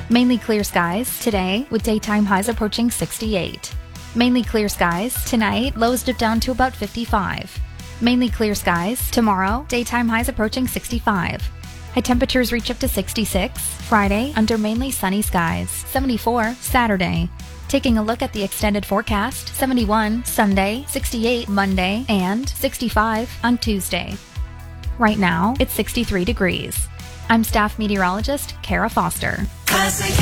Mainly clear skies today with daytime highs approaching 68. Mainly clear skies tonight, lows dip down to about 55. Mainly clear skies tomorrow, daytime highs approaching 65. High temperatures reach up to 66 Friday under mainly sunny skies, 74 Saturday. Taking a look at the extended forecast, 71 Sunday, 68 Monday, and 65 on Tuesday. Right now, it's 63 degrees. I'm staff meteorologist Kara Foster.